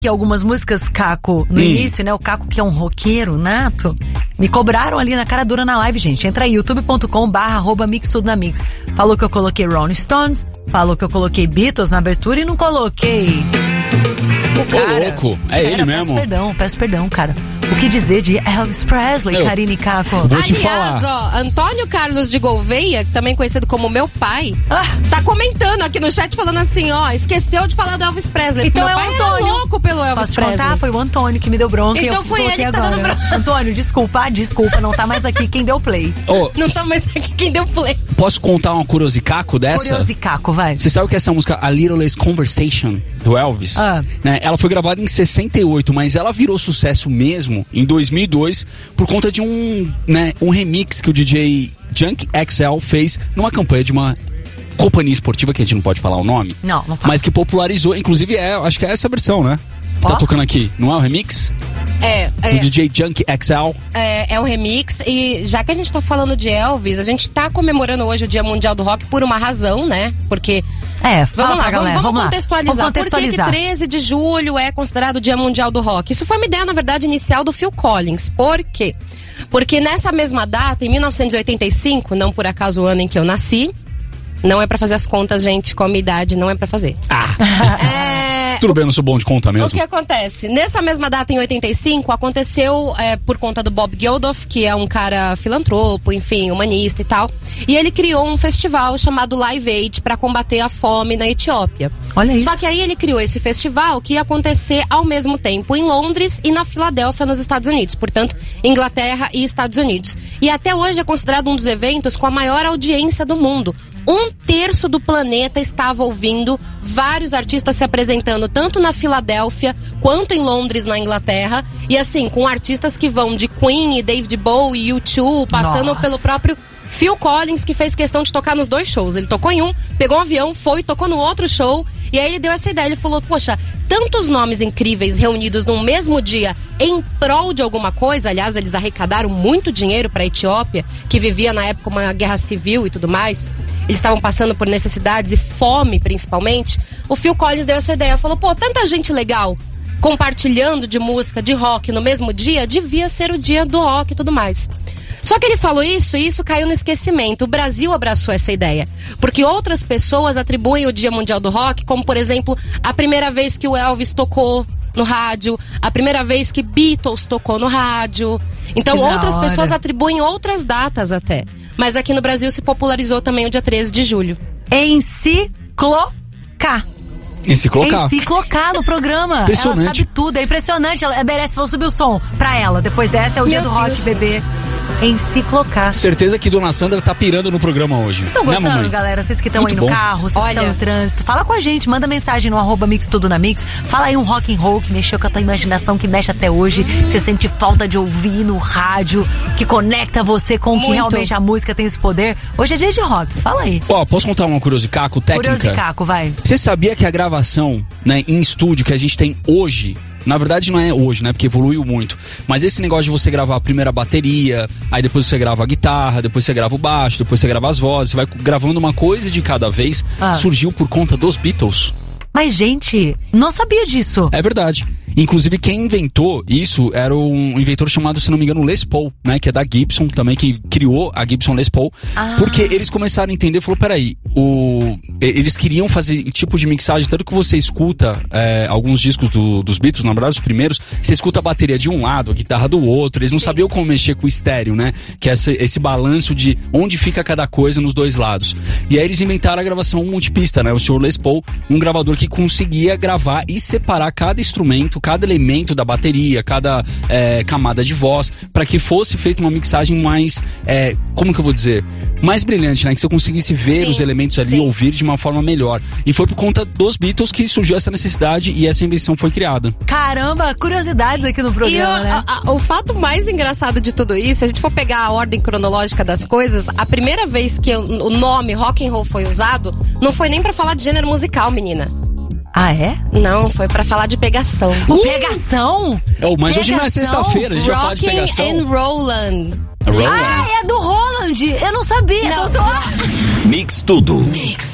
que algumas músicas, Caco, no início, né? O Caco, que é um roqueiro nato, me cobraram ali na cara dura na live, gente. Entra aí, youtube.com/mixtudonamix. Falou que eu coloquei Rolling Stones, falou que eu coloquei Beatles na abertura e não coloquei... Ô, louco, ele mesmo. Peço perdão, cara. O que dizer de Elvis Presley, Karine e Caco? Vou te Aliás, falar. Antônio Carlos de Gouveia, também conhecido como meu pai, tá comentando aqui no chat falando assim, esqueceu de falar do Elvis Presley. Então meu é o pai Antônio. era louco pelo Elvis Posso Presley. contar? Foi o Antônio que me deu bronca. Então e eu foi ele que tá agora. dando bronca. Antônio, desculpa, não tá mais aqui quem deu play. Não tá mais aqui quem deu play. Posso contar uma curiosicaco dessa? Curiosicaco, vai. Você sabe que essa música, A Little Less Conversation, do Elvis, né, ela foi gravada em 68, mas ela virou sucesso mesmo em 2002 por conta de um remix que o DJ Junk XL fez numa campanha de uma companhia esportiva, que a gente não pode falar o nome. Não fala. Mas que popularizou, inclusive acho que é essa versão, né? Que tá tocando aqui, não é o remix? Do DJ Junk XL. É o remix, e já que a gente tá falando de Elvis, a gente tá comemorando hoje o Dia Mundial do Rock por uma razão, né? Porque... fala pra galera, vamos contextualizar. Vamos contextualizar. Por que 13 de julho é considerado o Dia Mundial do Rock? Isso foi uma ideia, na verdade, inicial do Phil Collins. Por quê? Porque nessa mesma data, em 1985, não por acaso o ano em que eu nasci, não é pra fazer as contas, gente, com a minha idade, não é pra fazer. Tudo bem, eu não sou bom de conta mesmo. O que acontece? Nessa mesma data, em 85, aconteceu por conta do Bob Geldof, que é um cara filantropo, enfim, humanista e tal. E ele criou um festival chamado Live Aid para combater a fome na Etiópia. Olha isso. Só que aí ele criou esse festival que ia acontecer ao mesmo tempo em Londres e na Filadélfia, nos Estados Unidos. Portanto, Inglaterra e Estados Unidos. E até hoje é considerado um dos eventos com a maior audiência do mundo. 1/3 do planeta estava ouvindo vários artistas se apresentando tanto na Filadélfia quanto em Londres, na Inglaterra, e assim, com artistas que vão de Queen e David Bowie e U2, passando pelo próprio Phil Collins, que fez questão de tocar nos 2 shows. Ele tocou em um, pegou um avião, foi, tocou no outro show, e aí ele deu essa ideia, ele falou, poxa, tantos nomes incríveis reunidos no mesmo dia em prol de alguma coisa. Aliás, eles arrecadaram muito dinheiro para a Etiópia, que vivia na época uma guerra civil e tudo mais. Eles estavam passando por necessidades e fome, principalmente. O Phil Collins deu essa ideia, falou, tanta gente legal compartilhando de música, de rock no mesmo dia, devia ser o dia do rock e tudo mais. Só que ele falou isso e isso caiu no esquecimento. O Brasil abraçou essa ideia, porque outras pessoas atribuem o Dia Mundial do Rock como, por exemplo, a primeira vez que o Elvis tocou no rádio, a primeira vez que Beatles tocou no rádio. Então outras pessoas atribuem outras datas até. Mas aqui no Brasil se popularizou também o dia 13 de julho. Enciclocar no programa. Ela sabe tudo, é impressionante. Ela merece, vou subir o som pra ela. Depois dessa é o dia do rock, bebê. Enciclocar. Certeza que Dona Sandra tá pirando no programa hoje. Vocês estão gostando, galera? Vocês que estão aí no carro, vocês que estão no trânsito, fala com a gente, manda mensagem no @mixtudonamix. Fala aí um rock and roll que mexeu com a tua imaginação, que mexe até hoje, que você sente falta de ouvir no rádio, que conecta você com o que realmente a música tem esse poder. Hoje é dia de rock, fala aí. Posso contar uma curiosicaco técnica? Curiosicaco, vai. Você sabia que a gravação, né, em estúdio que a gente tem hoje, na verdade não é hoje, né, porque evoluiu muito, mas esse negócio de você gravar a primeira bateria, aí depois você grava a guitarra, depois você grava o baixo, depois você grava as vozes, você vai gravando uma coisa de cada vez, surgiu por conta dos Beatles. Mas, gente, não sabia disso. É verdade. Inclusive, quem inventou isso era um inventor chamado, se não me engano, Les Paul, né? Que é da Gibson também, que criou a Gibson Les Paul. Porque eles começaram a entender, falou, peraí, eles queriam fazer tipo de mixagem, tanto que você escuta alguns discos dos Beatles, na verdade, os primeiros, você escuta a bateria de um lado, a guitarra do outro, eles não sabiam como mexer com o estéreo, né? Que é esse balanço de onde fica cada coisa nos dois lados. E aí eles inventaram a gravação multipista, né? O Sr. Les Paul, um gravador que conseguia gravar e separar cada instrumento, cada elemento da bateria, cada camada de voz, para que fosse feita uma mixagem mais, como que eu vou dizer, mais brilhante, né? Que você conseguisse ver os elementos ali, ouvir de uma forma melhor. E foi por conta dos Beatles que surgiu essa necessidade e essa invenção foi criada. Caramba, curiosidades aqui no programa, né? O fato mais engraçado de tudo isso, se a gente for pegar a ordem cronológica das coisas, a primeira vez que o nome rock and roll foi usado, não foi nem pra falar de gênero musical, menina. Ah, é? Não, foi pra falar de pegação. Pegação? Mas hoje não é sexta-feira, a gente vai falar de pegação. Rockin' and Roland. Ah, é do Roland? Eu não sabia. Não. Mix tudo. Mix.